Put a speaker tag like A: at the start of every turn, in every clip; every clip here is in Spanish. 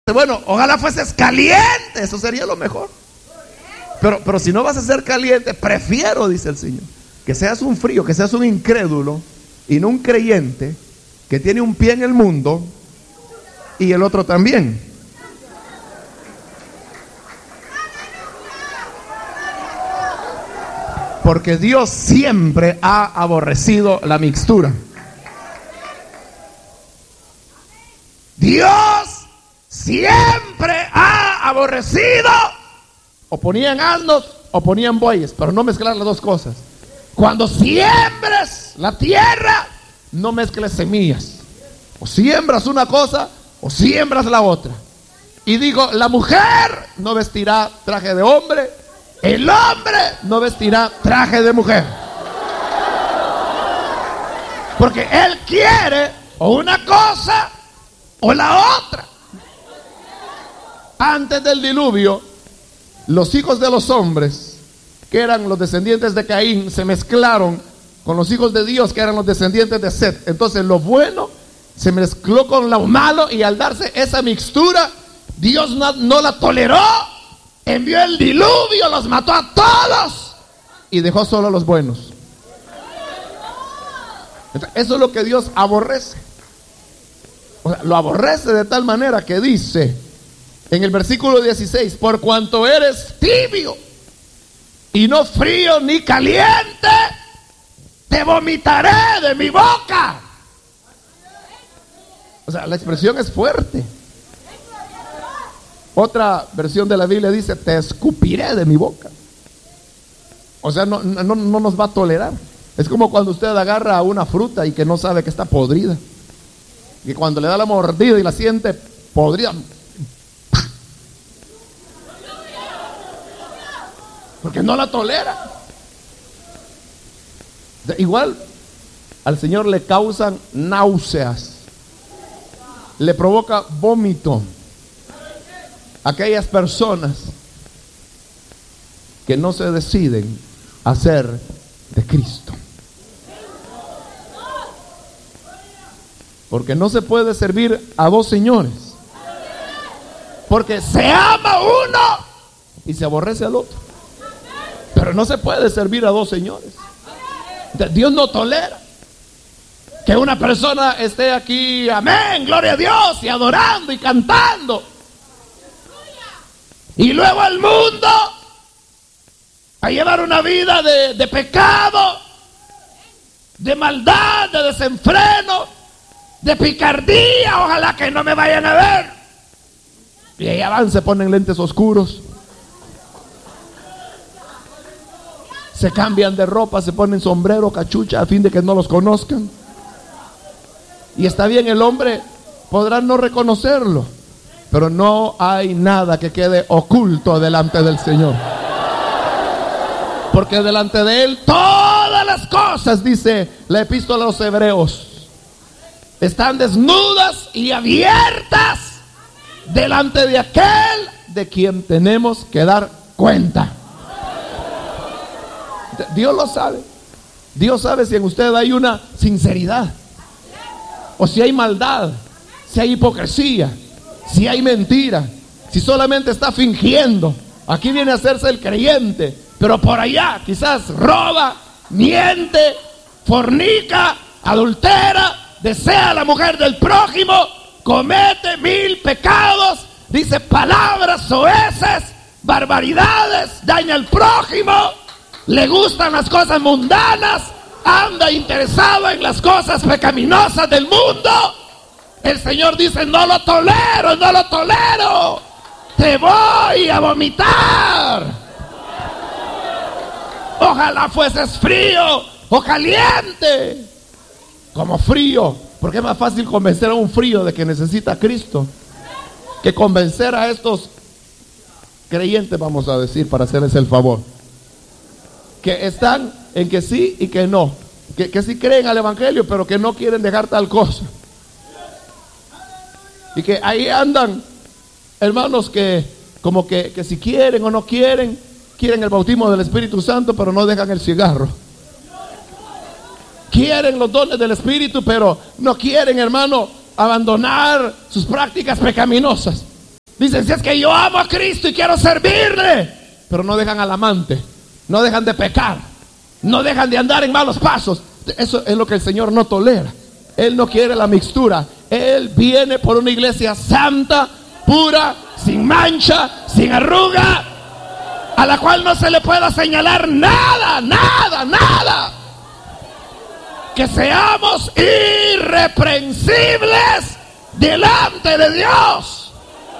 A: Bueno, ojalá fueses caliente, eso sería lo mejor. Pero si no vas a ser caliente, prefiero, dice el Señor, que seas un frío, que seas un incrédulo y no un creyente que tiene un pie en el mundo y el otro también. Porque Dios siempre ha aborrecido la mixtura. Dios siempre ha aborrecido. O ponían asnos o ponían bueyes, pero no mezclar las dos cosas. Cuando siembres la tierra, no mezcles semillas. O siembras una cosa o siembras la otra. Y digo, la mujer no vestirá traje de hombre, el hombre no vestirá traje de mujer. Porque él quiere o una cosa o la otra. Antes del diluvio, los hijos de los hombres, que eran los descendientes de Caín, se mezclaron con los hijos de Dios, que eran los descendientes de Set. Entonces lo bueno se mezcló con lo malo, y al darse esa mixtura, Dios no la toleró, envió el diluvio, los mató a todos y dejó solo a los buenos. Entonces, eso es lo que Dios aborrece. O sea, lo aborrece de tal manera que dice en el versículo 16: por cuanto eres tibio y no frío ni caliente, te vomitaré de mi boca. O sea, la expresión es fuerte. Otra versión de la Biblia dice: te escupiré de mi boca. O sea, no nos va a tolerar. Es como cuando usted agarra una fruta y que no sabe que está podrida, y cuando le da la mordida y la siente podrida, porque no la tolera. Igual al Señor le causan náuseas, le provoca vómito aquellas personas que no se deciden a ser de Cristo. Porque no se puede servir a dos señores, porque se ama uno y se aborrece al otro. Pero no se puede servir a dos señores. Dios no tolera que una persona esté aquí, amén, gloria a Dios, y adorando y cantando, y luego al mundo a llevar una vida de pecado, de maldad, de desenfreno, de picardía. Ojalá que no me vayan a ver. Y allá van, se ponen lentes oscuros, se cambian de ropa, se ponen sombrero, cachucha, a fin de que no los conozcan. Y está bien, el hombre podrá no reconocerlo, pero no hay nada que quede oculto delante del Señor, porque delante de Él todas las cosas, dice la epístola a los Hebreos, están desnudas y abiertas delante de aquel de quien tenemos que dar cuenta. Dios lo sabe. Dios sabe si en usted hay una sinceridad, o si hay maldad, si hay hipocresía, si hay mentira, si solamente está fingiendo. Aquí viene a hacerse el creyente, pero por allá quizás roba, miente, fornica, adultera, desea a la mujer del prójimo, comete 1000 pecados, dice palabras soeces, barbaridades, daña al prójimo, le gustan las cosas mundanas, anda interesado en las cosas pecaminosas del mundo. El Señor dice: no lo tolero, no lo tolero, te voy a vomitar. Ojalá fueses frío o caliente. Como frío, porque es más fácil convencer a un frío de que necesita a Cristo que convencer a estos creyentes, vamos a decir, para hacerles el favor, que están en que sí y que no, que sí creen al evangelio, pero que no quieren dejar tal cosa, y que ahí andan, hermanos, que como que si quieren o no quieren el bautismo del Espíritu Santo, pero no dejan el cigarro. Quieren los dones del Espíritu, pero no quieren, hermano, abandonar sus prácticas pecaminosas. Dicen, si es que yo amo a Cristo y quiero servirle, pero no dejan al amante, no dejan de pecar, no dejan de andar en malos pasos. Eso es lo que el Señor no tolera. Él no quiere la mixtura. Él viene por una iglesia santa, pura, sin mancha, sin arruga, a la cual no se le pueda señalar nada, nada, nada. Que seamos irreprensibles delante de Dios.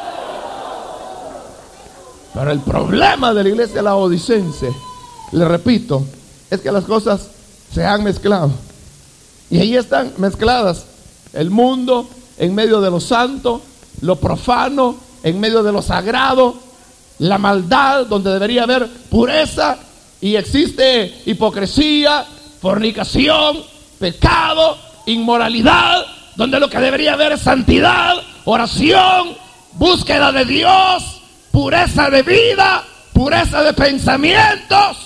A: Pero el problema de la iglesia laodicense, le repito, es que las cosas se han mezclado. Y ahí están mezcladas el mundo en medio de lo santo, lo profano en medio de lo sagrado, la maldad donde debería haber pureza, y existe hipocresía, fornicación, pecado, inmoralidad, donde lo que debería haber es santidad, oración, búsqueda de Dios, pureza de vida, pureza de pensamientos.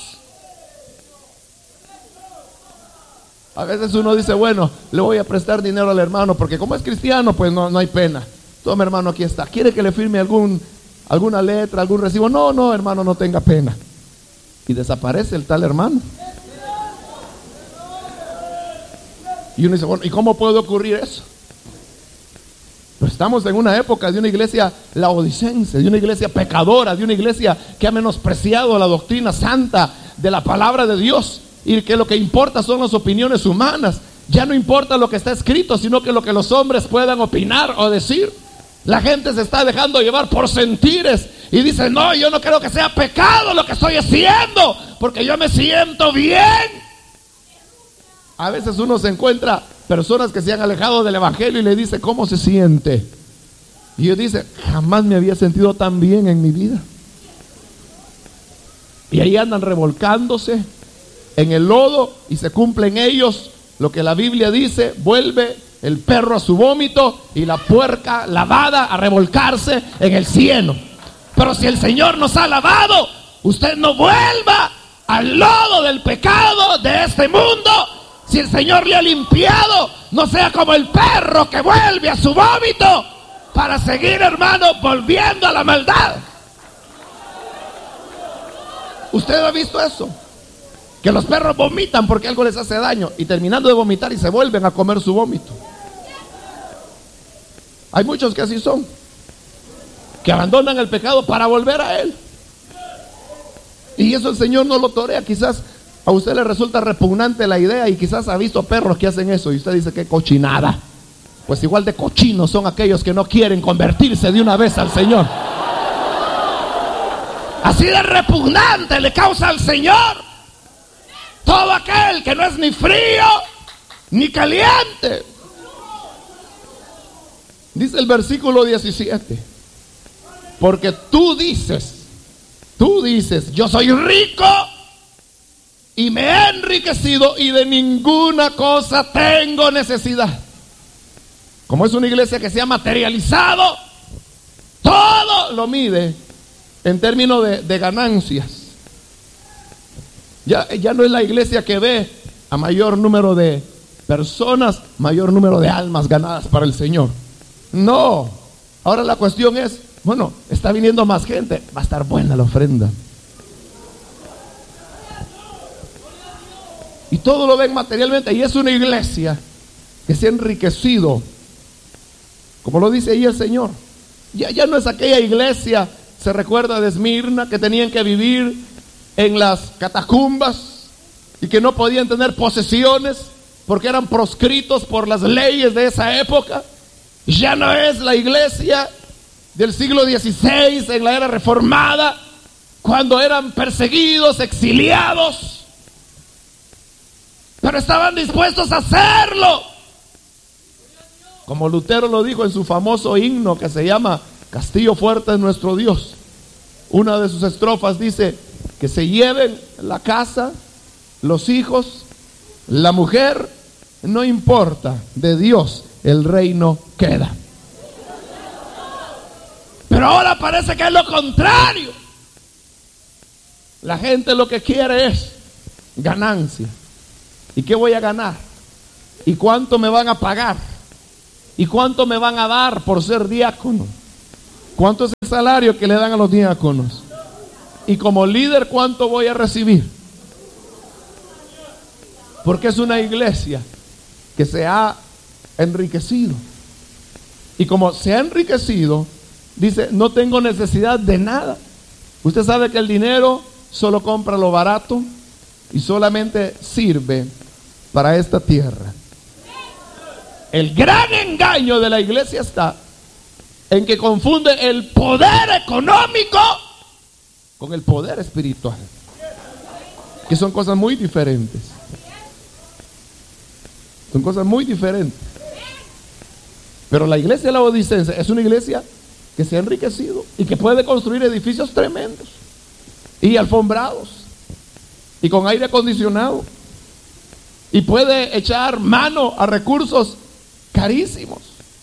A: A veces uno dice, bueno, le voy a prestar dinero al hermano, porque como es cristiano, pues no hay pena. Toma, hermano, aquí está. ¿Quiere que le firme alguna letra, algún recibo? No, hermano, no tenga pena. Y desaparece el tal hermano. Y uno dice, bueno, ¿y cómo puede ocurrir eso? Pues estamos en una época de una iglesia laodicense, de una iglesia pecadora, de una iglesia que ha menospreciado la doctrina santa de la palabra de Dios, y que lo que importa son las opiniones humanas. Ya no importa lo que está escrito, sino que lo que los hombres puedan opinar o decir. La gente se está dejando llevar por sentires y dice, no, yo no creo que sea pecado lo que estoy haciendo, porque yo me siento bien. A veces uno se encuentra personas que se han alejado del evangelio y le dice, ¿cómo se siente? Y ellos dicen, jamás me había sentido tan bien en mi vida. Y ahí andan revolcándose en el lodo, y se cumple en ellos lo que la Biblia dice: vuelve el perro a su vómito y la puerca lavada a revolcarse en el cieno. Pero si el Señor nos ha lavado, usted no vuelva al lodo del pecado de este mundo. Si el Señor le ha limpiado, no sea como el perro que vuelve a su vómito para seguir, hermano, volviendo a la maldad. ¿Usted ha visto eso? Que los perros vomitan porque algo les hace daño, y terminando de vomitar y se vuelven a comer su vómito. Hay muchos que así son, que abandonan el pecado para volver a él. Y eso el Señor no lo torea. Quizás a usted le resulta repugnante la idea, y quizás ha visto perros que hacen eso y usted dice, qué cochinada. Pues igual de cochinos son aquellos que no quieren convertirse de una vez al Señor. Así de repugnante le causa al Señor todo aquel que no es ni frío ni caliente. Dice el versículo 17: porque tú dices, yo soy rico y me he enriquecido y de ninguna cosa tengo necesidad. Como es una iglesia que se ha materializado, todo lo mide en términos de ganancias. Ya no es la iglesia que ve a mayor número de personas, mayor número de almas ganadas para el Señor. No, ahora la cuestión es, bueno, está viniendo más gente, va a estar buena la ofrenda. Y todo lo ven materialmente, y es una iglesia que se ha enriquecido, como lo dice ahí el Señor. Ya no es aquella iglesia, se recuerda de Esmirna, que tenían que vivir en las catacumbas y que no podían tener posesiones porque eran proscritos por las leyes de esa época. Ya no es la iglesia del siglo XVI, en la era reformada, cuando eran perseguidos, exiliados, pero estaban dispuestos a hacerlo, como Lutero lo dijo en su famoso himno que se llama Castillo Fuerte es nuestro Dios. Una de sus estrofas dice: que se lleven la casa, los hijos, la mujer, no importa, de Dios el reino queda. Pero ahora parece que es lo contrario. La gente lo que quiere es ganancia. ¿Y qué voy a ganar? ¿Y cuánto me van a pagar? ¿Y cuánto me van a dar por ser diácono? ¿Cuánto es el salario que le dan a los diáconos? Y como líder, ¿cuánto voy a recibir? Porque es una iglesia que se ha enriquecido. Y como se ha enriquecido, dice, no tengo necesidad de nada. Usted sabe que el dinero solo compra lo barato y solamente sirve para esta tierra. El gran engaño de la iglesia está en que confunde el poder económico con el poder espiritual, que son cosas muy diferentes. Son cosas muy diferentes. Pero la iglesia laodicense es una iglesia que se ha enriquecido y que puede construir edificios tremendos y alfombrados y con aire acondicionado, y puede echar mano a recursos carísimos,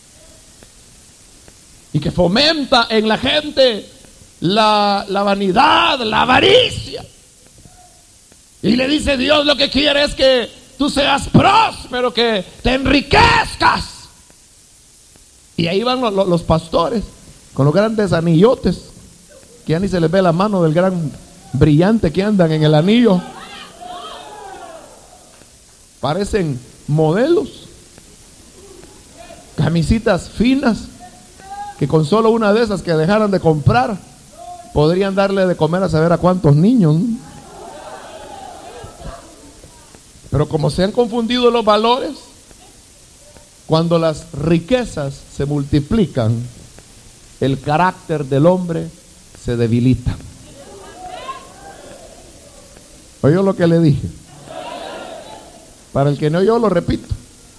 A: y que fomenta en la gente la vanidad, la avaricia. Y le dice: Dios lo que quiere es que tú seas próspero, que te enriquezcas. Y ahí van los pastores con los grandes anillotes, que ya ni se les ve la mano del gran brillante que andan en el anillo. Parecen modelos, camisitas finas, que con solo una de esas que dejaran de comprar podrían darle de comer a saber a cuántos niños. Pero como se han confundido los valores, cuando las riquezas se multiplican, el carácter del hombre se debilita. ¿Oyó lo que le dije? Para el que no oyó, lo repito.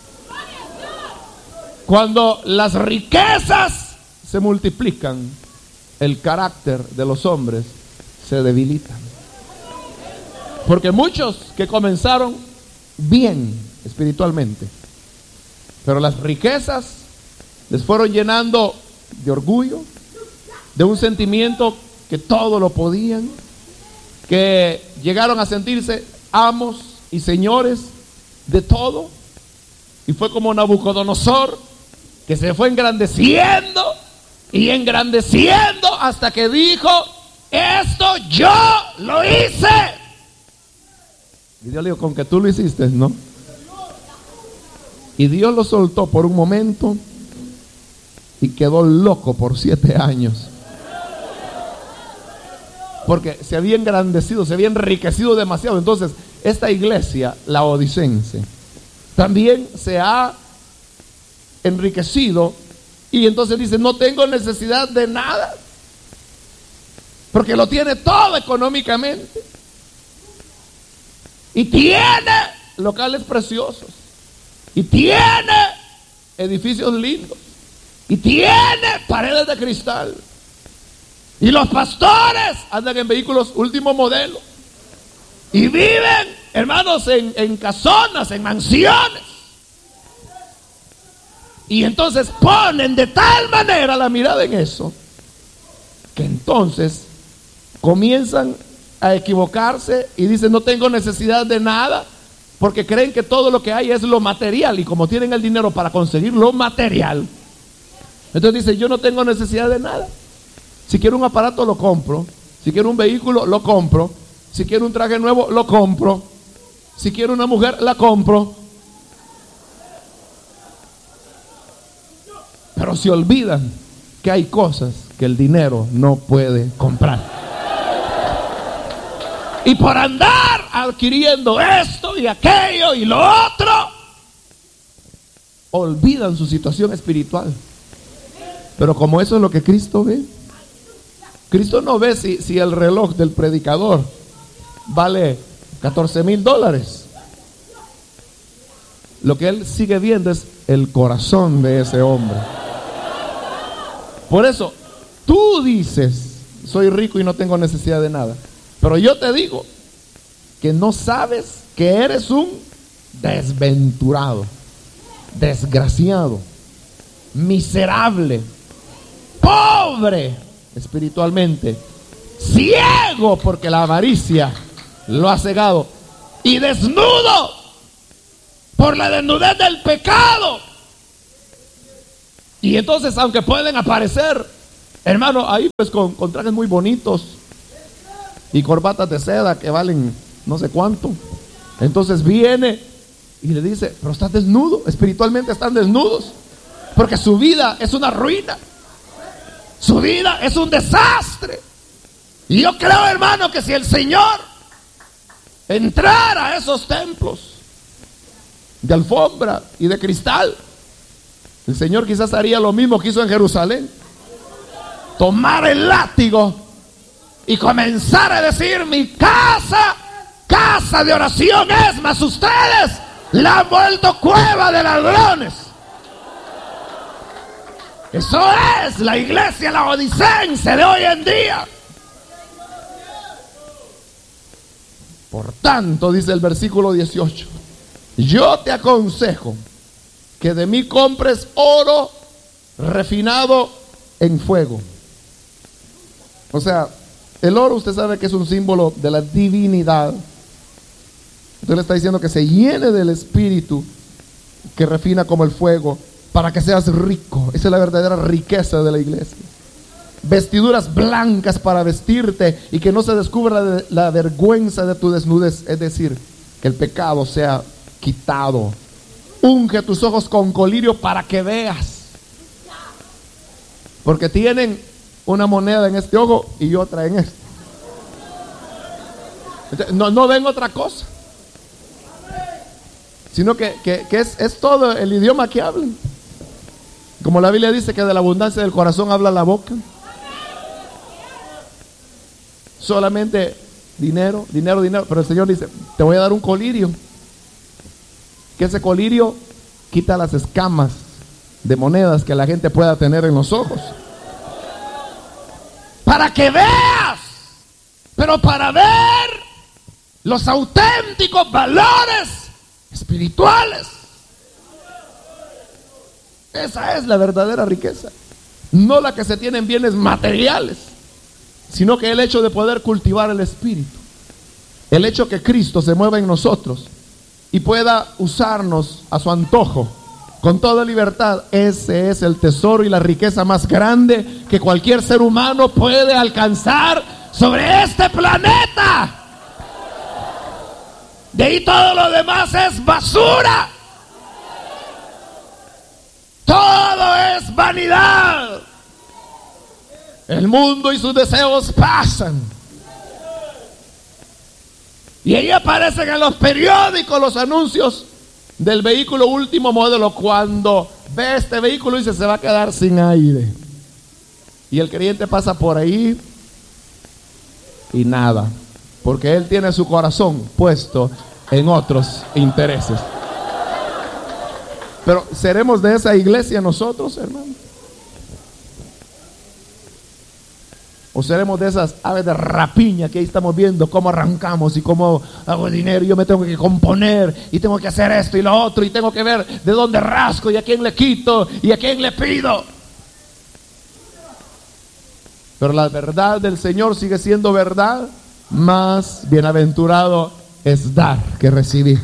A: Cuando las riquezas se multiplican, el carácter de los hombres se debilita. Porque muchos que comenzaron bien espiritualmente, pero las riquezas les fueron llenando de orgullo, de un sentimiento que todo lo podían, que llegaron a sentirse amos y señores de todo. Y fue como Nabucodonosor, que se fue engrandeciendo y engrandeciendo hasta que dijo: esto yo lo hice. Y Dios le dijo: con que tú lo hiciste, ¿no? Y Dios lo soltó por un momento y quedó loco por 7 años. Porque se había engrandecido, se había enriquecido demasiado. Entonces, esta iglesia laodicense también se ha enriquecido, y entonces dice: no tengo necesidad de nada, porque lo tiene todo económicamente, y tiene locales preciosos, y tiene edificios lindos, y tiene paredes de cristal, y los pastores andan en vehículos último modelo, y viven, hermanos, en casonas, en mansiones. Y entonces ponen de tal manera la mirada en eso, que entonces comienzan a equivocarse y dicen: no tengo necesidad de nada, porque creen que todo lo que hay es lo material, y como tienen el dinero para conseguir lo material, entonces dicen: yo no tengo necesidad de nada. Si quiero un aparato, lo compro. Si quiero un vehículo, lo compro. Si quiero un traje nuevo, lo compro. Si quiero una mujer, la compro. Pero se olvidan que hay cosas que el dinero no puede comprar. Y por andar adquiriendo esto y aquello y lo otro, olvidan su situación espiritual. Pero como eso es lo que Cristo ve, Cristo no ve si el reloj del predicador vale $14,000. Lo que Él sigue viendo es el corazón de ese hombre. Por eso, tú dices: soy rico y no tengo necesidad de nada. Pero yo te digo que no sabes que eres un desventurado, desgraciado, miserable, pobre espiritualmente, ciego porque la avaricia lo ha cegado, y desnudo por la desnudez del pecado. Y entonces, aunque pueden aparecer Hermano, ahí pues con trajes muy bonitos y corbatas de seda que valen no sé cuánto. Entonces viene y le dice, pero estás desnudo, espiritualmente están desnudos, porque su vida es una ruina, su vida es un desastre. Y yo creo, hermano, que si el Señor entrara a esos templos de alfombra y de cristal, el Señor quizás haría lo mismo que hizo en Jerusalén: tomar el látigo y comenzar a decir, mi casa, casa de oración es, mas ustedes la han vuelto cueva de ladrones. Eso es la iglesia laodicense de hoy en día. Por tanto, dice el versículo 18, yo te aconsejo que de mí compres oro refinado en fuego. O sea, el oro, usted sabe que es un símbolo de la divinidad. Entonces le está diciendo que se llene del Espíritu que refina como el fuego, para que seas rico. Esa es la verdadera riqueza de la iglesia. Vestiduras blancas para vestirte y que no se descubra la vergüenza de tu desnudez, es decir, que el pecado sea quitado. Unge tus ojos con colirio para que veas, porque tienen una moneda en este ojo y otra en este. No ven otra cosa, sino que es todo el idioma que hablan. Como la Biblia dice que de la abundancia del corazón habla la boca. Solamente dinero, dinero, dinero. Pero el Señor dice, te voy a dar un colirio, que ese colirio quita las escamas de monedas que la gente pueda tener en los ojos, para que veas, pero para ver los auténticos valores espirituales. Esa es la verdadera riqueza, no la que se tiene en bienes materiales, sino que el hecho de poder cultivar el espíritu, el hecho que Cristo se mueva en nosotros y pueda usarnos a su antojo con toda libertad. Ese es el tesoro y la riqueza más grande que cualquier ser humano puede alcanzar sobre este planeta. De ahí todo lo demás es basura. Todo es vanidad. El mundo y sus deseos pasan. Y ahí aparecen en los periódicos los anuncios del vehículo último modelo. Cuando ve este vehículo dice, se va a quedar sin aire. Y el creyente pasa por ahí y nada, porque él tiene su corazón puesto en otros intereses. Pero ¿seremos de esa iglesia nosotros, hermanos? ¿O seremos de esas aves de rapiña que ahí estamos viendo cómo arrancamos y cómo hago dinero? Yo me tengo que componer y tengo que hacer esto y lo otro y tengo que ver de dónde rasco y a quién le quito y a quién le pido. Pero la verdad del Señor sigue siendo verdad. Más bienaventurado es dar que recibir.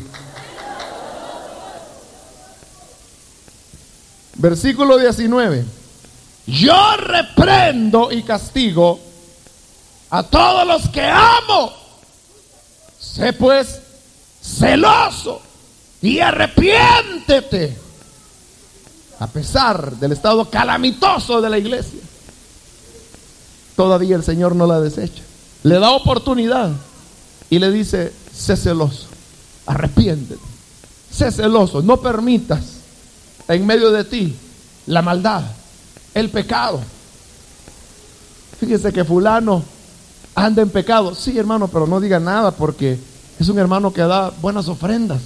A: Versículo 19. Yo reprendo y castigo a todos los que amo. Sé pues celoso y arrepiéntete. A pesar del estado calamitoso de la iglesia, todavía el Señor no la desecha. Le da oportunidad y le dice, sé celoso, arrepiéntete, sé celoso, no permitas en medio de ti la maldad, el pecado. Fíjese que fulano anda en pecado. Sí, hermano, pero no diga nada porque es un hermano que da buenas ofrendas.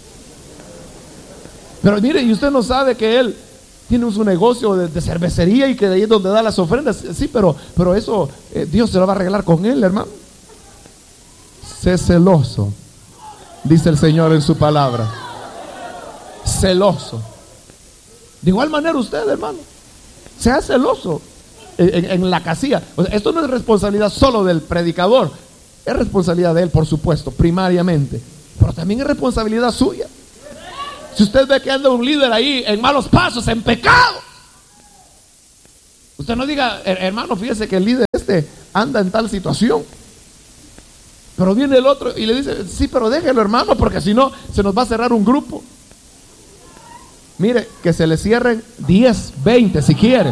A: Pero mire, y usted no sabe que él tiene su negocio de cervecería y que de ahí es donde da las ofrendas. Sí, pero eso Dios se lo va a arreglar con él, hermano. Sé celoso, dice el Señor en su palabra. Celoso. De igual manera usted, hermano, sea celoso en la casilla. O sea, esto no es responsabilidad solo del predicador, es responsabilidad de él, por supuesto, primariamente, pero también es responsabilidad suya. Si usted ve que anda un líder ahí en malos pasos, en pecado, Usted no diga, hermano, fíjese que el líder anda en tal situación. Pero viene el otro y le dice, sí, pero déjelo, hermano, porque si no se nos va a cerrar un grupo. Mire, que se le cierren 10, 20 si quiere.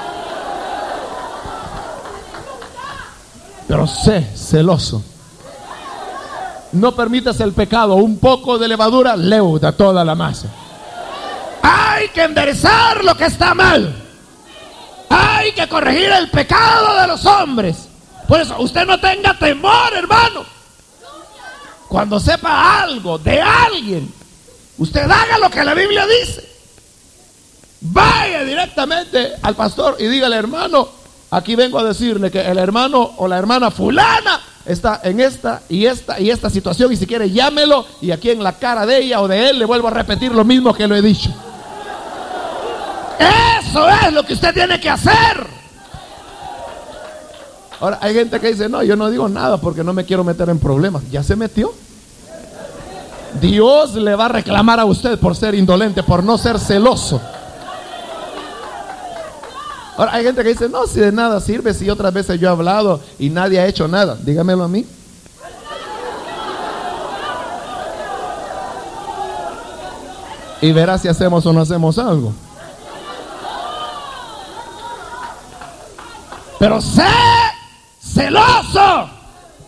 A: Pero sé celoso. No permitas el pecado. Un poco de levadura leuda toda la masa. Hay que enderezar lo que está mal. Hay que corregir el pecado de los hombres. Por eso, usted no tenga temor, hermano. Cuando sepa algo de alguien, usted haga lo que la Biblia dice. Vaya directamente al pastor y dígale, hermano, aquí vengo a decirle que el hermano o la hermana fulana está en esta y esta situación, y si quiere llámelo, y aquí en la cara de ella o de él le vuelvo a repetir lo mismo que lo he dicho. Eso es lo que usted tiene que hacer. Ahora hay gente que dice, no, yo no digo nada porque no me quiero meter en problemas. Ya se metió. Dios le va a reclamar a usted por ser indolente, por no ser celoso. Ahora hay gente que dice, no, si de nada sirve, si otras veces yo he hablado y nadie ha hecho nada. Dígamelo a mí. Y verá si hacemos o no hacemos algo. Pero sé celoso.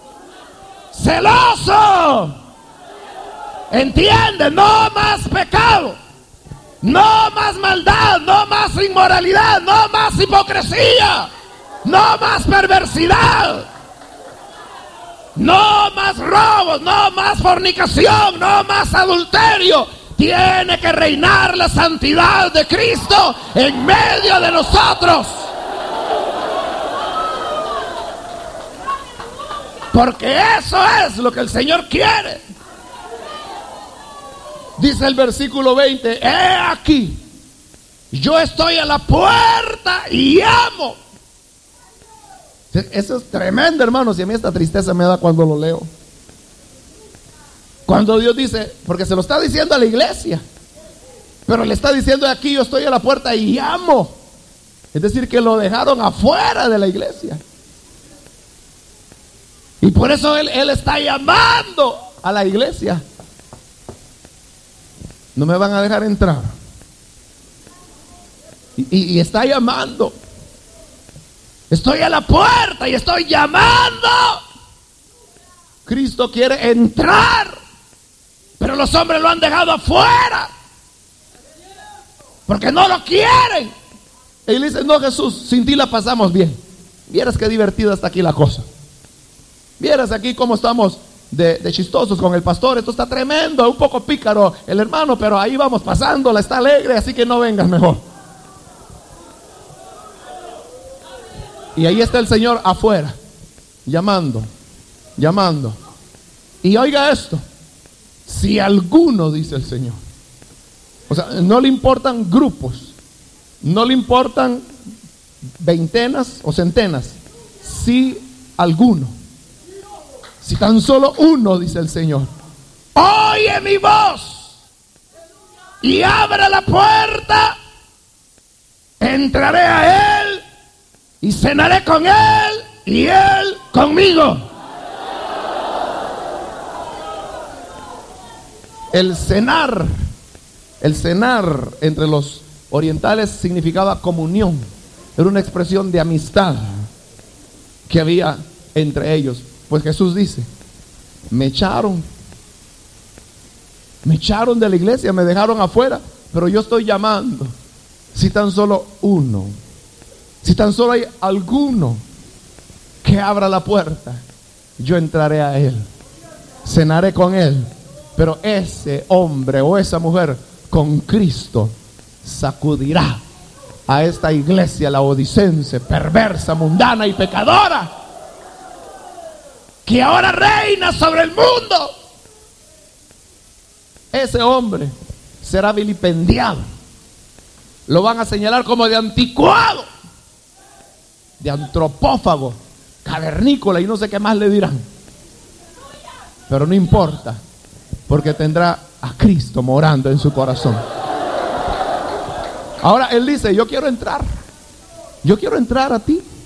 A: Celoso. Entiende, no más pecado. No más maldad, no más inmoralidad, no más hipocresía, no más perversidad, no más robos, no más fornicación, no más adulterio. Tiene que reinar la santidad de Cristo en medio de nosotros. Porque eso es lo que el Señor quiere. Dice el versículo 20, he aquí, yo estoy a la puerta y llamo. Eso es tremendo, hermanos, y a mí esta tristeza me da cuando lo leo. Cuando Dios dice, porque se lo está diciendo a la iglesia, pero le está diciendo aquí, yo estoy a la puerta y llamo. Es decir, que lo dejaron afuera de la iglesia. Y por eso él está llamando a la iglesia. No me van a dejar entrar. Y está llamando. Estoy a la puerta y estoy llamando. Cristo quiere entrar, pero los hombres lo han dejado afuera porque no lo quieren. Y le dicen, no, Jesús, sin ti la pasamos bien. Vieras qué divertida está aquí la cosa. Vieras aquí cómo estamos de chistosos con el pastor. Esto está tremendo, un poco pícaro el hermano, pero ahí vamos pasándola, está alegre, así que no vengas mejor. Y ahí está el Señor afuera, llamando. Y oiga esto, si alguno, dice el Señor, o sea, no le importan grupos, no le importan veintenas o centenas, si alguno, si tan solo uno, dice el Señor, oye mi voz y abre la puerta, entraré a él y cenaré con él y él conmigo. El cenar entre los orientales significaba comunión. Era una expresión de amistad que había entre ellos. Pues Jesús dice, me echaron de la iglesia, me dejaron afuera, pero yo estoy llamando. Si tan solo uno, si tan solo hay alguno que abra la puerta, yo entraré a él, cenaré con él. Pero ese hombre o esa mujer con Cristo sacudirá a esta iglesia laodicense, perversa, mundana y pecadora, que ahora reina sobre el mundo. Ese hombre será vilipendiado. Lo van a señalar como de anticuado, de antropófago, cavernícola y no sé qué más le dirán. Pero no importa, porque tendrá a Cristo morando en su corazón. Ahora él dice, yo quiero entrar. Yo quiero entrar a ti.